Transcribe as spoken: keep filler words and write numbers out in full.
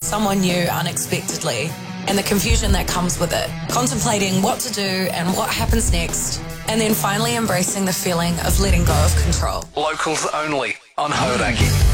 someone new unexpectedly and the confusion that comes with it, contemplating what to do and what happens next, and then finally embracing the feeling of letting go of control. Locals only on Hauraki.